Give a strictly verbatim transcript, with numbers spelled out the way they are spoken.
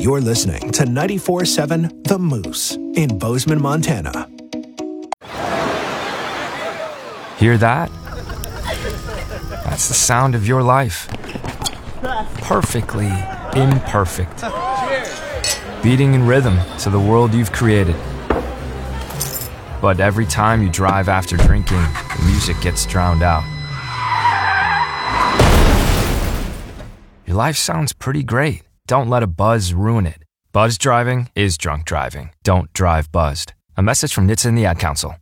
You're listening to ninety-four point seven The Moose in Bozeman, Montana. Hear that? That's the sound of your life. Perfectly imperfect. Beating in rhythm to the world you've created. But every time you drive after drinking, the music gets drowned out. Your life sounds pretty great. Don't let a buzz ruin it. Buzz driving is drunk driving. Don't drive buzzed. A message from N H T S A and the Ad Council.